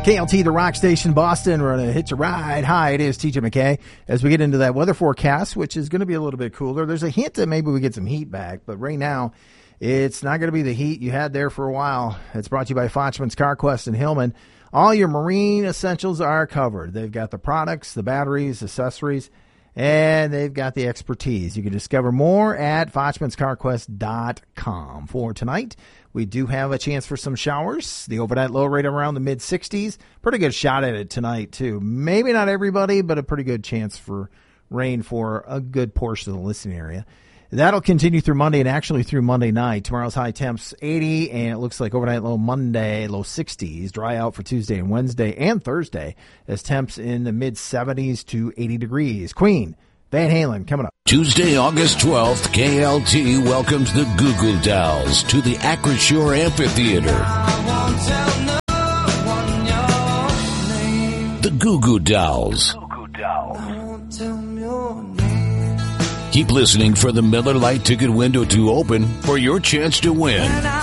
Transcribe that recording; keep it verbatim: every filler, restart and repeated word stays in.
K L T, the rock station, Boston. We're going to hitch a ride. Hi, it is T J McKay. As we get into that weather forecast, which is going to be a little bit cooler, there's a hint that maybe we get some heat back. But right now, it's not going to be the heat you had there for a while. It's brought to you by Fochman's CarQuest in Hillman. All your marine essentials are covered. They've got the products, the batteries, accessories, and they've got the expertise. You can discover more at Fochmans Car Quest dot com. For tonight, we do have a chance for some showers. The overnight low rate around the mid sixties. Pretty good shot at it tonight, too. Maybe not everybody, but a pretty good chance for rain for a good portion of the listening area. That'll continue through Monday and actually through Monday night. Tomorrow's high temps eighty, and it looks like overnight low Monday, low sixties. Dry out for Tuesday and Wednesday and Thursday as temps in the mid seventies to eighty degrees. Queen, Van Halen coming up. Tuesday, August twelfth, K L T welcomes the Goo Goo Dolls to the Acrisure Amphitheater. The Goo Goo Dolls. Goo Goo Dolls. Keep listening for the Miller Lite ticket window to open for your chance to win.